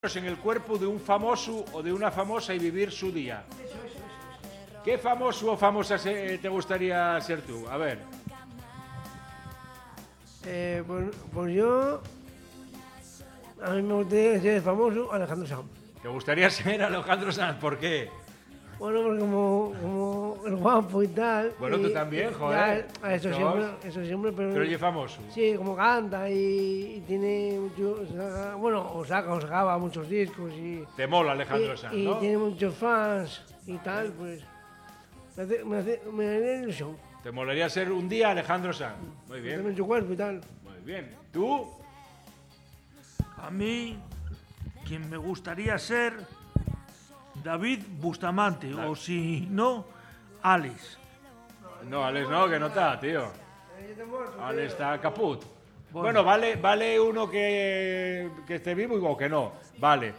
en el cuerpo de un famoso o de una famosa y vivir su día. ¿Qué famoso o famosa te gustaría ser tú? A ver. Pues yo... A mí me gustaría ser famoso Alejandro Sanz. ¿Te gustaría ser Alejandro Sanz? ¿Por qué? Bueno, porque como el guapo y tal... Bueno, tú también, joder. Ya, eso siempre, pero... Pero oye, famoso. Sí, como canta y tiene mucho... Bueno, sacaba muchos discos y... Te mola Alejandro Sanz, ¿no? Y tiene muchos fans y tal, pues... Me haría ilusión. ¿Te molaría ser un día Alejandro Sanz? Muy bien. Tiene su cuerpo y tal. Muy bien. ¿Tú? A mí, quien me gustaría ser... David Bustamante, o si no, Alex. No, Alex no, que no está, tío. Alex está caput. Bueno, vale uno que esté vivo o que no. Vale.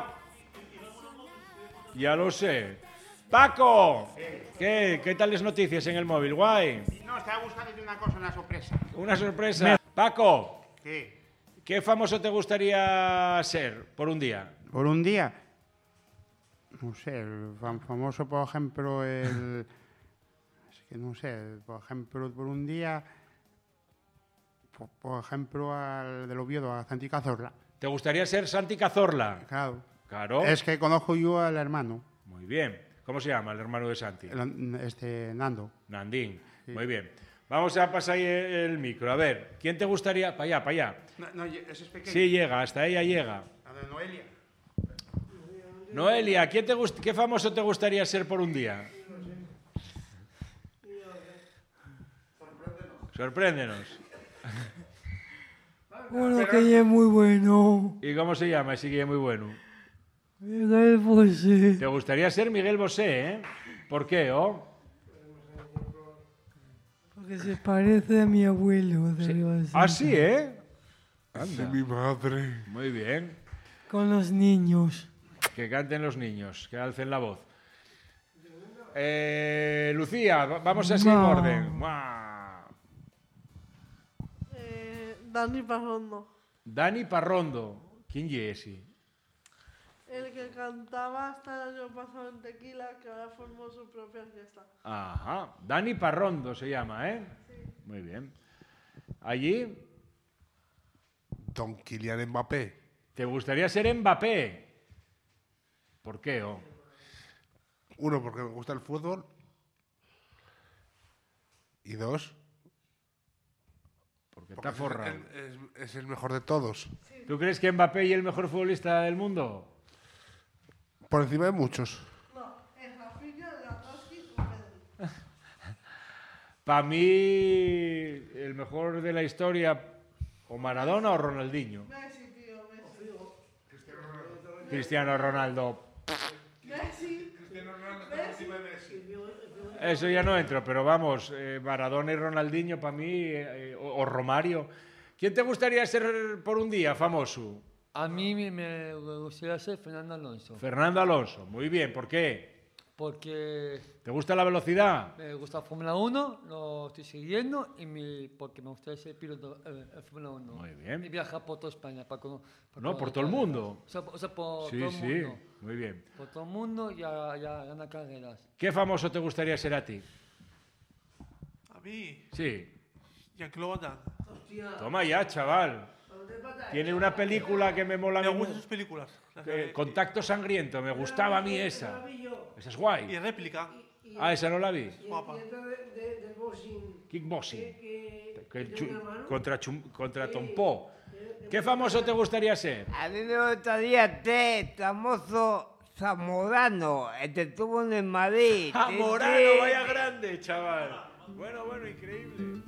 Ya lo sé. ¡Paco! ¿Qué tal las noticias en el móvil? Guay. No, estaba buscando una cosa, una sorpresa. Una sorpresa. Paco, ¿Qué? ¿qué famoso te gustaría ser por un día? ¿Por un día? No sé, el famoso, por ejemplo, el... Es que no sé, por ejemplo, por un día... Por ejemplo, al del Oviedo, a Santi Cazorla. ¿Te gustaría ser Santi Cazorla? Claro. Claro. Es que conozco yo al hermano. Muy bien. ¿Cómo se llama el hermano de Santi? Nando. Nandín. Sí. Muy bien. Vamos a pasar ahí el micro. A ver, ¿quién te gustaría? Para allá. No, ese es pequeño. Sí, llega, hasta ella llega. A de Noelia. Noelia, ¿qué famoso te gustaría ser por un día? Sorpréndenos. Bueno, que ya es muy bueno. ¿Y cómo se llama? Sí que es muy bueno. Miguel Bosé. ¿Te gustaría ser Miguel Bosé, eh? ¿Por qué, oh? Porque se parece a mi abuelo. Ah, sí, ¿eh? Es de mi madre. Muy bien. Con los niños. Que canten los niños, que alcen la voz. Lucía, vamos así en orden. Dani Parrondo. Dani Parrondo. ¿Quién es ese? El que cantaba hasta el año pasado en Tequila, que ahora formó su propia fiesta. Ajá. Dani Parrondo se llama, ¿eh? Sí. Muy bien. Allí, Don Kylian Mbappé. ¿te gustaría ser Mbappé? ¿Por qué, oh? Uno, porque me gusta el fútbol. Y dos, Porque está forrado. es el mejor de todos. ¿Tú crees que Mbappé es el mejor futbolista del mundo? Por encima de muchos. No, es Rafinha, Lewandowski y Pedri. Para mí, el mejor de la historia, o Maradona o Ronaldinho. Messi, tío, Messi. Cristiano Ronaldo. Messi. Eso ya no entro, pero vamos, Maradona y Ronaldinho para mí, o Romario. ¿Quién te gustaría ser por un día famoso? A mí me gustaría ser Fernando Alonso. Fernando Alonso. Muy bien, ¿por qué? Porque ¿Te gusta la velocidad? me gusta Fórmula 1, lo estoy siguiendo, porque me gustaría ser piloto de Fórmula 1. Muy bien. Y viajar por toda España. No, por todo el mundo. O sea, por Sí, todo el sí, mundo. muy bien. Por todo el mundo ya gana carreras. ¿Qué famoso te gustaría ser a ti? A mí, Sí. Jean-Claude Van Damme. Toma ya, chaval. Tiene una película que me mola. Me gustan sus películas. Contacto sangriento, me gustaba a mí esa. Esa es Y guay. réplica. Ah, esa no la vi. Guapa. De boxing. Kickboxing. Que tiene una mano. Contra Tompó. ¿Qué famoso te gustaría ser? A mí me gustaría ser famoso Zamorano, el que estuvo en el Madrid. Morano, vaya grande, chaval. Bueno, increíble.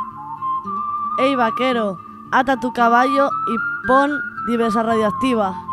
Ey, vaquero, ata tu caballo y pon diversa radioactiva.